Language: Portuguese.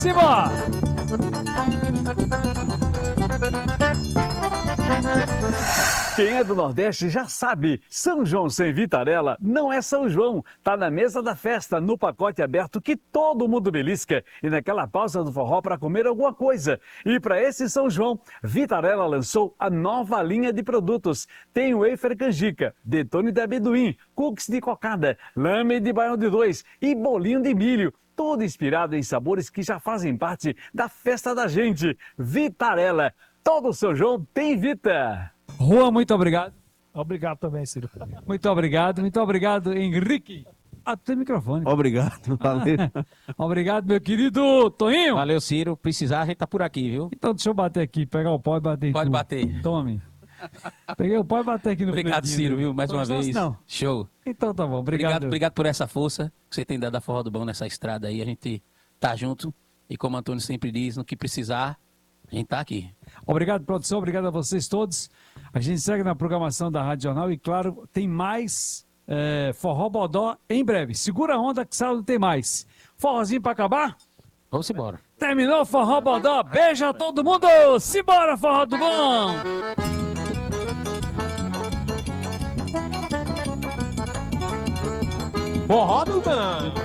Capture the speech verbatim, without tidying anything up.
Simbora! Quem é do Nordeste já sabe, São João sem Vitarella não é São João. Tá na mesa da festa, no pacote aberto que todo mundo belisca e naquela pausa do forró para comer alguma coisa. E para esse São João, Vitarella lançou a nova linha de produtos. Tem wafer canjica, detone de amendoim, cookies de cocada, lame de baião de dois e bolinho de milho. Todo inspirado em sabores que já fazem parte da festa da gente. Vitarella, todo São João tem Vita. Juan, muito obrigado. Obrigado também, Ciro. Muito obrigado, muito obrigado, Henrique. Ah, tem microfone. Obrigado, valeu. Obrigado, meu querido Toninho. Valeu, Ciro. Precisar, a gente tá por aqui, viu? Então deixa eu bater aqui, pegar o pau e bater em Pode tudo. bater. Tome. Peguei o pau e bater aqui no Obrigado, fundinho. Ciro, viu? Mais Não uma gostasse, vez. Não. Show. Então tá bom, Obrigado, obrigado. obrigado por essa força que você tem dado a Forró do Bom nessa estrada aí. A gente tá junto e como o Antônio sempre diz, no que precisar, a gente tá aqui. Obrigado, produção, obrigado a vocês todos. A gente segue na programação da Rádio Jornal e, claro, tem mais é, Forró Bodó em breve. Segura a onda que sábado tem mais. Forrozinho pra acabar? Vamos embora. Terminou o Forró Bodó. Beijo a todo mundo. Simbora, Forró do Bom. Forró do Bom.